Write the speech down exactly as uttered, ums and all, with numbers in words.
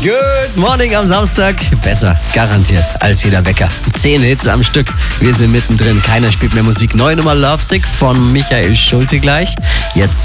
Good Morning am Samstag. Besser, garantiert, als jeder Wecker. Zehn Hits am Stück. Wir sind mittendrin. Keiner spielt mehr Musik. Neue Nummer Lovesick von Michael Schulte gleich. Jetzt